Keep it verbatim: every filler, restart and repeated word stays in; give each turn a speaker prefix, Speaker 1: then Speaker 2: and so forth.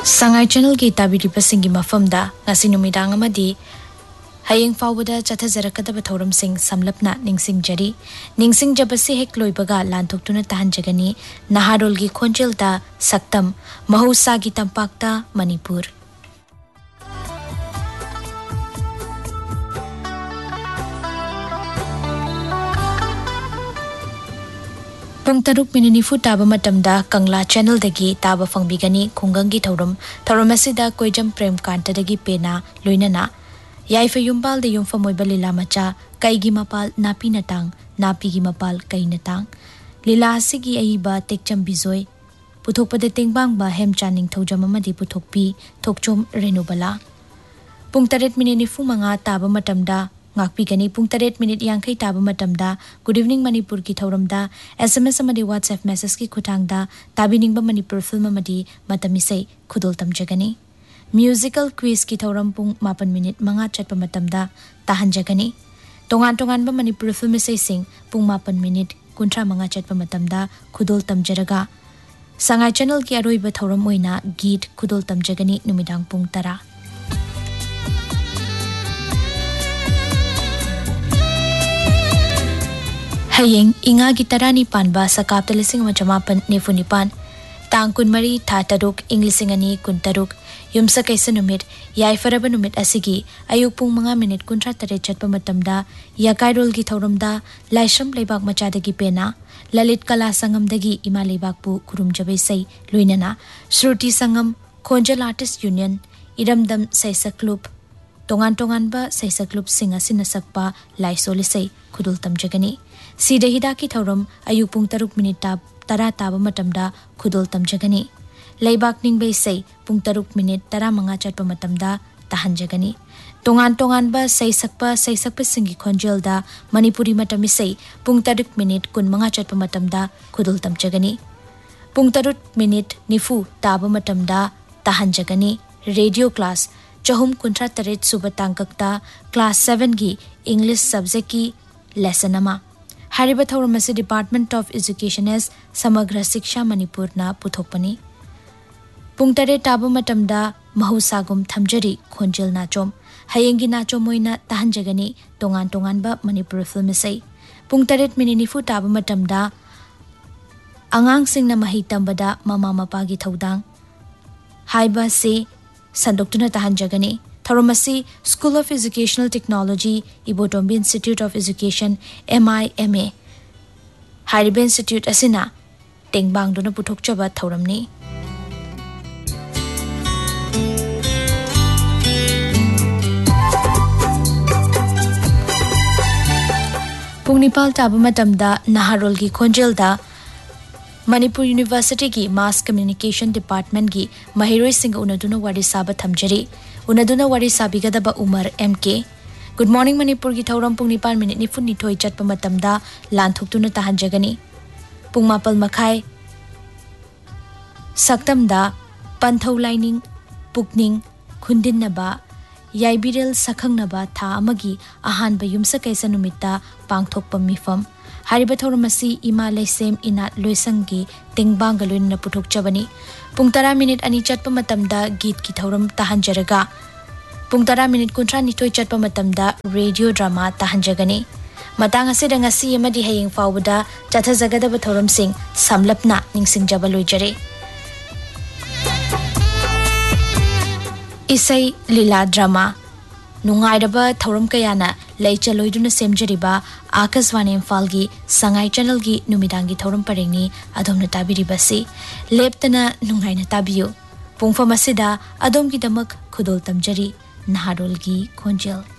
Speaker 1: Sangai channel ki tabiri pasingi mafamda ngasi numidang amadi hayeng fawbada chathajarakadaba thoram sing samlapna ningsing jari ningsing jabasi hek loibaga lantoktuna tahanjagani naharol gi khonjelda saktam mahusa gi tampakta Manipur Pung taruk mininifu taba matamda Kangla channel dagi taba fangbigani khungangi thorum thorum asida koijam prem kanta dagi pena loinana yaifa yumbal de yumfa moiba lila macha kaigi mapal napi natang napi gi mapal kai natang lila asigi aiba tekcham bizoi puthokpada tengbang ba hem chaning thojam amadi puthokpi thokchom renubala pung taret mininifu manga taba matamda ngakpigani pung taret minute yangkai taba matamda good evening Manipur ki thoramda sms amadi whatsapp message ki khutangda tabiningba Manipur film amadi matamisai khudol tamjagani musical quiz ki thoram pung mapan minute manga chatpa matamda tahanjagani tongan tongan ba Manipur film sai sing pung mapan minute kuntra manga chatpa matamda khudol tamjaraga sangai channel ki aroiba thoram oina git khudol tamjagani numidang pung tara Hayeng inga gitarani panba sakapta lising majamapan nefunipan tang kunmari tha taruk inglising ani kuntaruk yumsa kaisa numit yai faraba numit asigi ayuk pung mga minute kuntra tare chatpa matamda yakairol gi thoramda laisham leibak machadagi pena lalit kala sangam dagi ima leibak pu kurum jabai sai luinana shruti sangam khonjal artist union iramdam saisa club tongan tongan ba saisa club singa sinasakpa laisolisai khudul tamjagani Sida hidaki thoram ayuk pung taruk minute tab tara taba matamda khudol tamjagani leibak ningbei sei pung taruk minute tara manga chatpa matamda tahanjagani tongan tongan ba sei sakpa sei sakpa singi khonjelda Manipuri matami sei pung taruk minute kun manga chatpa matamda khudol tamjagani pung taruk minute nifu taba matamda tahanjagani radio class chahum kuntra taret subatangkakta class seven gi English subject ki lesson ama Hariba Thauramasi Department of Education as Samagra Siksha Manipur na puthokpani Pungtare taba matamda mahusagum thamjari khonjil nachom hayengi nachom moina tahanjagani tongan tongan ba Manipur film sai pungtaret mininifu taba matamda angang singna mahi tambada mama mapa gi thodang haiba se sandoktuna tahanjagani Thauramasi School of Educational Technology Ibotombi Institute of Education M I M A Hariba Institute asina tengbang dona puthokchaba thauramni Pungnipal taba matamda Naharol gi khonjelda Manipur University ki Mass Communication Department ki Mahiroi Singh unaduna wari saba thamjari unaduna wari sabigadaba Umar M K Good morning Manipur ki thauram pung nipal minute nifun nithoi chatpa matamda lanthokuna tahanjagani pung mapal makhai saktamda panthau lining pukning khundinnaba yaibirel sakhangnaba tha amagi ahanba yumsa kaisa numita pangthokpa mifam Hariba Thauramasi ima leisem inat loisangi tengbang galoin na puthokchabani pungtara minute ani chatpa matamda git ki thauram tahanjaraga pungtara minute kuntra nitoi chatpa matamda radio drama tahanjagani matang asida ngasi amadi hayeng fawbada chathajagadaba thauram sing samlapna ningsingjaba loijare Isai lila drama Nungairaba thauram kayana leichaloiduna semjariba Akaswani Imphal-gi Sangai channel gi numidangi thauram parengni adomna tabiribasi leptana nungaina tabiyo pungfam asida adomgi damak khudol tamjari Naharol gi khonjel